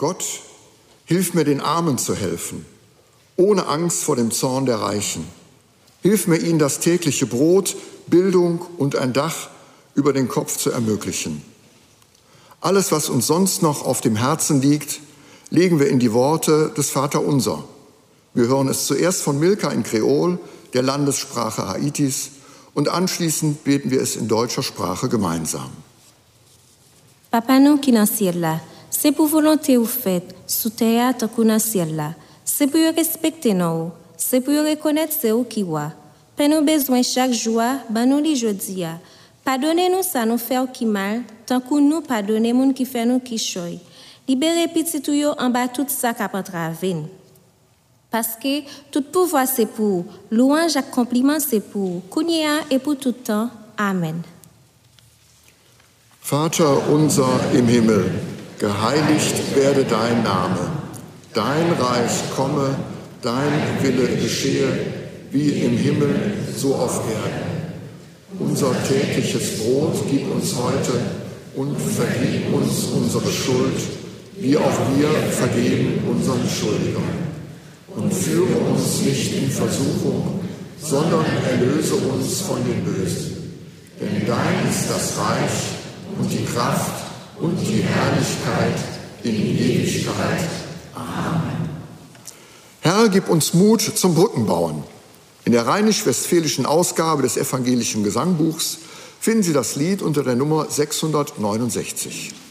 Gott, hilf mir, den Armen zu helfen, ohne Angst vor dem Zorn der Reichen. Hilf mir, ihnen das tägliche Brot, Bildung und ein Dach über den Kopf zu ermöglichen. Alles, was uns sonst noch auf dem Herzen liegt, legen wir in die Worte des Vaterunser. Wir hören es zuerst von Milka in Kreol, der Landessprache Haitis, und anschließend beten wir es in deutscher Sprache gemeinsam. Papa nou ki nan ciel la, c'est pour volonté ou fait, sous terre tant qu'on nan ciel la. C'est pour respecter nous, c'est pour reconnaître c'est ou qui wa. Pen nous besoin chaque jour, ban nous li jodi a. Pardonnez-nous ça nous fait qui mal, tant qu'on nous pardonner moun qui fait nous qui choy. Libérez petit tout yo en bas tout ça qui a entravé. Parce que tout pouvoir c'est pour, louange et compliment c'est pour, Kunia et pour tout temps. Amen. Vater unser im Himmel, geheiligt werde dein Name. Dein Reich komme, dein Wille geschehe, wie im Himmel, so auf Erden. Unser tägliches Brot gib uns heute und vergib uns unsere Schuld, wie auch wir vergeben unseren Schuldigern. Und führe uns nicht in Versuchung, sondern erlöse uns von dem Bösen. Denn dein ist das Reich und die Kraft und die Herrlichkeit in Ewigkeit. Amen. Herr, gib uns Mut zum Brückenbauen. In der rheinisch-westfälischen Ausgabe des evangelischen Gesangbuchs finden Sie das Lied unter der Nummer 669.